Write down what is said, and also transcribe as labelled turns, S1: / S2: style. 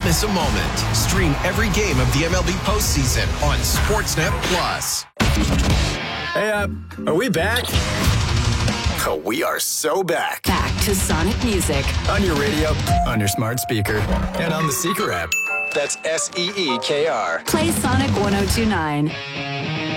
S1: miss a moment. Stream every game of the MLB postseason on Sportsnet Plus.
S2: Hey, are we back? Oh, we are so back.
S3: Back to Sonic Music.
S2: On your radio, on your smart speaker, and on the Seeker app. That's SEEKR.
S3: Play Sonic 102.9.